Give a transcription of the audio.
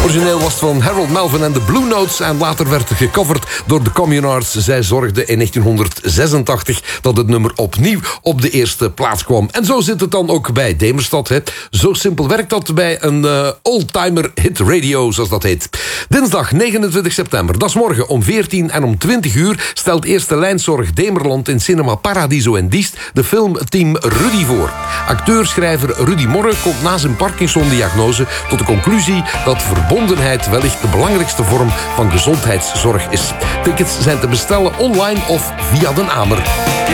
Origineel was het van Harold Melvin en de Blue Notes en later werd het gecoverd door de Communards. Zij zorgden in 1986 dat het nummer opnieuw op de eerste plaats kwam. En zo zit het dan ook bij Demerstad. Hè. Zo simpel werkt dat bij een oldtimer hit radio, zoals dat heet. Dinsdag 29 september, dat is morgen om 14 en om 20 uur... stelt Eerste Lijnzorg Demerland in Cinema Paradiso en Diest de filmteam Rudy voor. Acteur-schrijver Rudy Morre komt na zijn Parkinson-diagnose tot de conclusie dat verbondenheid wellicht de belangrijkste vorm van gezondheidszorg is. Tickets zijn te bestellen online of via de Amer.